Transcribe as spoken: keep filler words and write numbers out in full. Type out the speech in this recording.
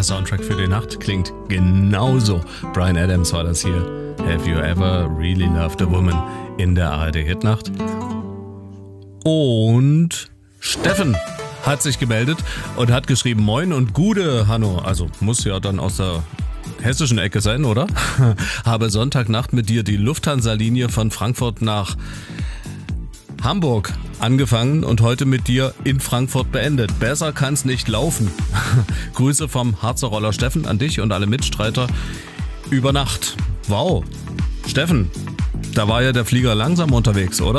Der Soundtrack für die Nacht klingt genauso. Bryan Adams war das hier. Have you ever really loved a woman in der A R D-Hitnacht? Und Steffen hat sich gemeldet und hat geschrieben, moin und Gude, Hanno. Also muss ja dann aus der hessischen Ecke sein, oder? Habe Sonntagnacht mit dir die Lufthansa-Linie von Frankfurt nach Hamburg angefangen und heute mit dir in Frankfurt beendet. Besser kann's nicht laufen. Grüße vom Harzer Roller Steffen an dich und alle Mitstreiter über Nacht. Wow, Steffen, da war ja der Flieger langsam unterwegs, oder?